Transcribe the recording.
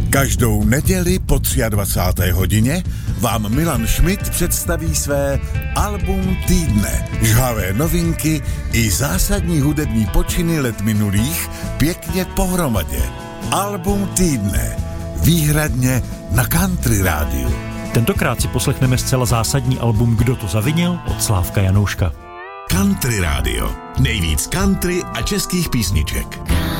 Každou neděli po 23. hodině vám Milan Schmidt představí své album týdne. Žhavé novinky i zásadní hudební počiny let minulých pěkně pohromadě. Album týdne. Výhradně na Country rádiu. Tentokrát si poslechneme zcela zásadní album Kdo to zavinil od Slávka Janouška. Country rádio. Nejvíc country a českých písniček.